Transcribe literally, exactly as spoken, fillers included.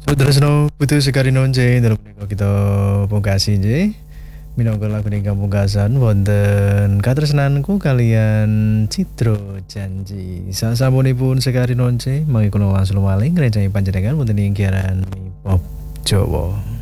Sutresno putu sekari nonce dalam menika kita pungkasi nggih. Minangka lagu ingkang pungkasan wonten katresnanku kalian Citro Janji. Sasampunipun sekari nonce mangke kula wangsul malih ngrencanaken panjenengan wonten ing giaran pop Jawa.